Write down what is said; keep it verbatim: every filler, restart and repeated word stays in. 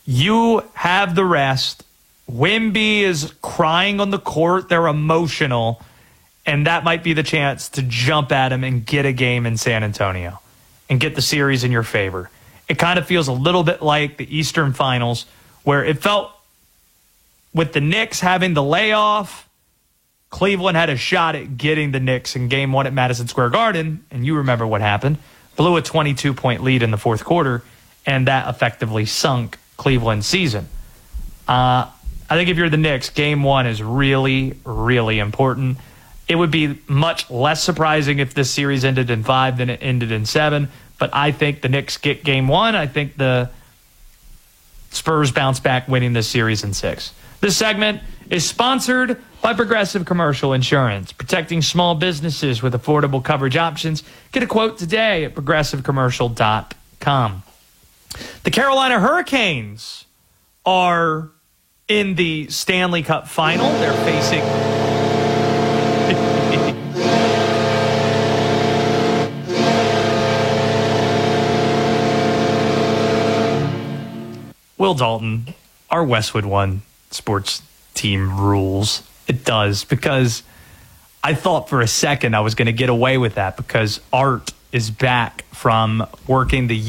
You have the rest. Wemby is crying on the court. They're emotional. And that might be the chance to jump at him and get a game in San Antonio and get the series in your favor. It kind of feels a little bit like the Eastern Finals, where it felt with the Knicks having the layoff, Cleveland had a shot at getting the Knicks in game one at Madison Square Garden, and you remember what happened. Blew a twenty-two point lead in the fourth quarter, and that effectively sunk Cleveland's season. Uh, I think if you're the Knicks, game one is really, really important. It would be much less surprising if this series ended in five than it ended in seven, but I think the Knicks get game one. I think the Spurs bounce back, winning this series in six. This segment is sponsored by Progressive Commercial Insurance, protecting small businesses with affordable coverage options. Get a quote today at progressive commercial dot com. The Carolina Hurricanes are in the Stanley Cup final. They're facing... Will Dalton, our Westwood One sports team rules. It does, because I thought for a second I was going to get away with that because Art is back from working the